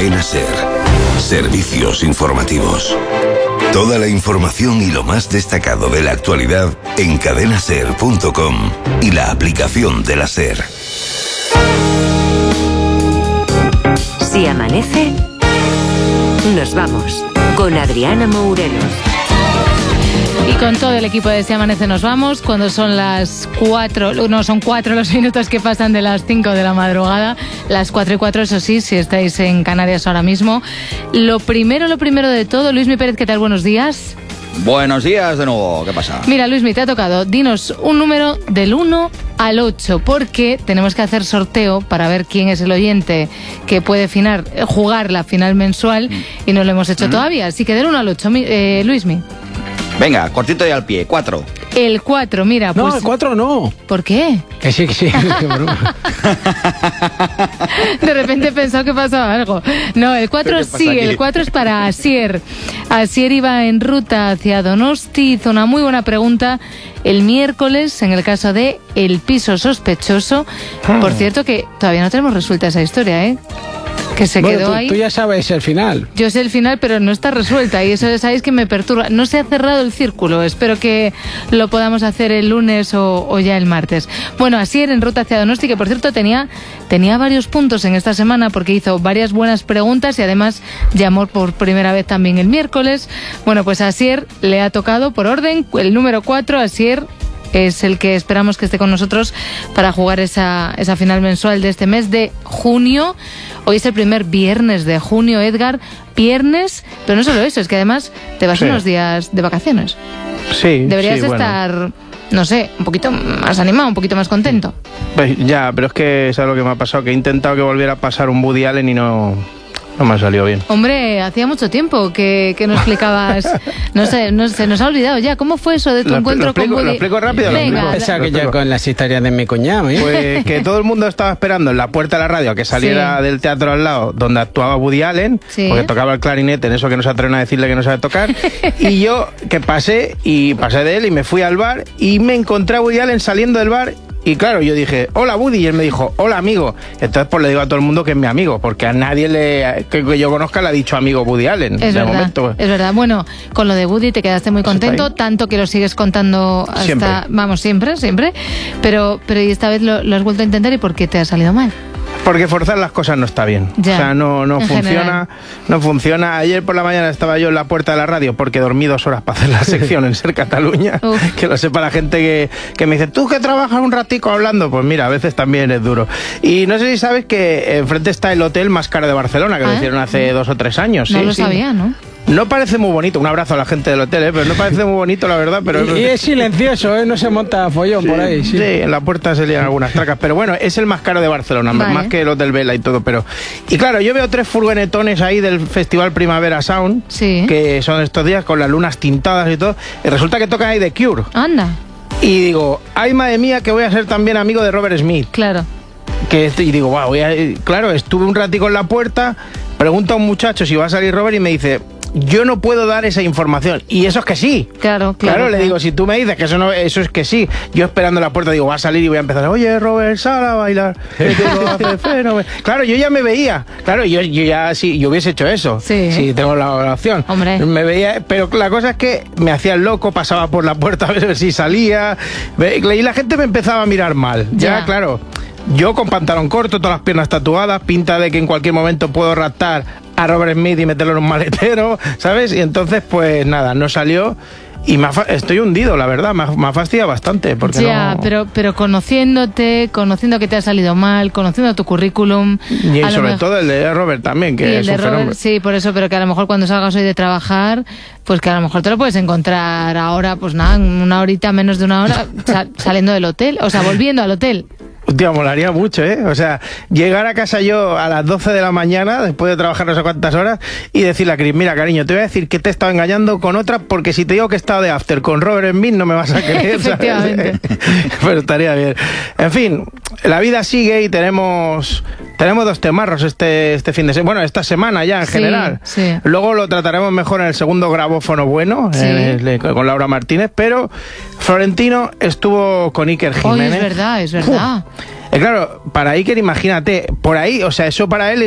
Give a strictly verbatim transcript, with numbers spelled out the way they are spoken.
Cadena SER. Servicios informativos. Toda la información y lo más destacado de la actualidad en cadena ser punto com y la aplicación de la SER. Si amanece, nos vamos con Adriana Mourelos. Y con todo el equipo de Si Amanece nos vamos, cuando son las cuatro, no, son cuatro los minutos que pasan de las cinco de la madrugada, las cuatro y cuatro, eso sí, si estáis en Canarias ahora mismo. Lo primero, lo primero de todo, Luismi Pérez, ¿qué tal? Buenos días. Buenos días de nuevo, ¿qué pasa? Mira, Luismi, te ha tocado, dinos un número del uno al ocho, porque tenemos que hacer sorteo para ver quién es el oyente que puede final, jugar la final mensual mm. y no lo hemos hecho mm. todavía, así que del uno al ocho, eh, Luismi. Venga, cortito y al pie, cuatro. El cuatro, mira, pues... No, el cuatro no. ¿Por qué? Que sí, que sí. De repente pensó que pasaba algo. No, el cuatro sí, aquí? El cuatro es para Asier. Asier iba en ruta hacia Donosti, hizo una muy buena pregunta el miércoles, en el caso de el piso sospechoso. Ah. Por cierto que todavía no tenemos resuelta esa historia, ¿eh? Que se bueno, quedó tú, ahí. Tú ya sabes el final. Yo sé el final, pero no está resuelta y eso sabéis que me perturba. No se ha cerrado el círculo. Espero que lo podamos hacer el lunes o, o ya el martes. Bueno, Asier en ruta hacia Donosti, que por cierto tenía, tenía varios puntos en esta semana porque hizo varias buenas preguntas y además llamó por primera vez también el miércoles. Bueno, pues a Asier le ha tocado por orden el número cuatro. Asier es el que esperamos que esté con nosotros para jugar esa, esa final mensual de este mes de junio. Hoy es el primer viernes de junio, Edgar. Viernes, pero no solo eso, es que además te vas sí. unos días de vacaciones. Sí, Deberías sí, estar, bueno. no sé, un poquito más animado, un poquito más contento. Pues ya, pero es que es algo que me ha pasado, que he intentado que volviera a pasar un Woody Allen y no... No me ha salido bien. Hombre, hacía mucho tiempo que, que no explicabas. No sé, no, se nos ha olvidado ya. ¿Cómo fue eso de tu lo, encuentro lo explico, con Woody? Lo explico rápido. Venga. Pensaba que ya con las historias de mi cuñado, ¿eh? Pues que todo el mundo estaba esperando en la puerta de la radio a que saliera sí. del teatro al lado donde actuaba Woody Allen, sí. porque tocaba el clarinete, en eso que no se atreven a decirle que no sabe tocar. Y yo que pasé y pasé de él y me fui al bar y me encontré a Woody Allen saliendo del bar. Y claro, yo dije, hola Woody, y él me dijo, hola amigo. Entonces pues le digo a todo el mundo que es mi amigo, porque a nadie le que yo conozca le ha dicho amigo Woody Allen. Es verdad, momento. es verdad. Bueno, con lo de Woody te quedaste muy contento, tanto que lo sigues contando hasta, siempre. vamos, siempre, siempre. Pero, pero y esta vez lo, lo has vuelto a intentar, ¿y por qué te ha salido mal? Porque forzar las cosas no está bien. Ya, o sea, no, no funciona. General. No funciona. Ayer por la mañana estaba yo en la puerta de la radio porque dormí dos horas para hacer la sección en Ser Cataluña. Uf. Que lo sepa la gente que, que me dice, ¿tú que trabajas un ratico hablando? Pues mira, a veces también es duro. Y no sé si sabes que enfrente está el hotel más caro de Barcelona, que ¿Ah? lo hicieron hace dos o tres años. No sí, lo sí. sabía, ¿no? No parece muy bonito, un abrazo a la gente del hotel, ¿eh? Pero no parece muy bonito, la verdad. Pero y, y es silencioso, ¿eh? No se monta follón sí, por ahí. Sí. sí, en la puerta se lían algunas tracas. Pero bueno, es el más caro de Barcelona, vale. más que el Hotel Vela y todo. Pero y claro, yo veo tres furgonetones ahí del Festival Primavera Sound, sí. que son estos días con las lunas tintadas y todo. Y resulta que tocan ahí The Cure. Anda. Y digo, ay madre mía, que voy a ser también amigo de Robert Smith. Claro. Que, y digo, wow, voy a... claro, estuve un ratico en la puerta, pregunto a un muchacho si va a salir Robert y me dice... Yo no puedo dar esa información. Y eso es que sí. Claro, claro. Claro, le claro. digo, si tú me dices que eso no, eso es que sí. Yo esperando en la puerta digo, va a salir y voy a empezar. Oye, Robert, sal a bailar. Claro, yo ya me veía. Claro, yo, yo ya sí, yo hubiese hecho eso. Sí. Si tengo la, la opción. Hombre. Me veía, pero la cosa es que me hacía el loco, pasaba por la puerta a ver si salía. Y la gente me empezaba a mirar mal. Ya, ya claro. Yo con pantalón corto, todas las piernas tatuadas, pinta de que en cualquier momento puedo raptar a Robert Smith y meterlo en un maletero, ¿sabes? Y entonces, pues nada, no salió y me ha, estoy hundido, la verdad, me ha, me ha fastidiado bastante. Porque ya, no... pero, pero conociéndote, conociendo que te ha salido mal, conociendo tu currículum... Y sobre mejor... todo el de Robert también, que y es el de un Robert, fenómeno. Sí, por eso, pero que a lo mejor cuando salgas hoy de trabajar, pues que a lo mejor te lo puedes encontrar ahora, pues nada, una horita, menos de una hora, sal, saliendo del hotel, o sea, volviendo al hotel. Tío, molaría mucho, ¿eh? O sea, llegar a casa yo a las doce de la mañana, después de trabajar no sé cuántas horas, y decirle a Chris, mira, cariño, te voy a decir que te he estado engañando con otra, porque si te digo que he estado de after con Robert Smith, no me vas a creer, Efectivamente. Pero estaría bien. En fin, la vida sigue y tenemos... Tenemos dos temarros este, este fin de semana, bueno, esta semana ya en sí, general. Sí. Luego lo trataremos mejor en el segundo grabófono bueno, sí. en el, con Laura Martínez, pero Florentino estuvo con Iker Jiménez. Oh, es verdad, es verdad. Uf. Eh, claro, para Iker, imagínate, por ahí, o sea, eso para él